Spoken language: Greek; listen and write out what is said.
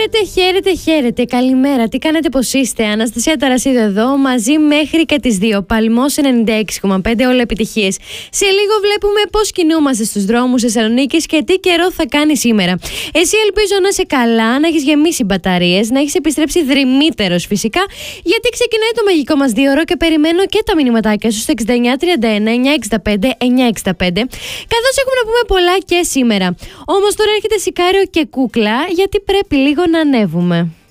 Χαίρετε. Καλημέρα. Τι κάνετε, πώς είστε? Αναστασία Ταρασίδου εδώ, μαζί μέχρι και τις 2. Παλμός 96,5, όλα επιτυχίες. Σε λίγο βλέπουμε πώς κινούμαστε στους δρόμους Θεσσαλονίκης και τι καιρό θα κάνει σήμερα. Εσύ ελπίζω να είσαι καλά, να έχεις γεμίσει μπαταρίες, να έχεις επιστρέψει δρυμύτερος φυσικά, γιατί ξεκινάει το μαγικό μας 2ωρο και περιμένω και τα μηνυματάκια σου στο 6931 965 965, καθώς έχουμε να πούμε πολλά και σήμερα. Όμως τώρα έρχεται σικάριο και κούκλα, γιατί πρέπει λίγο να ανέβουμε.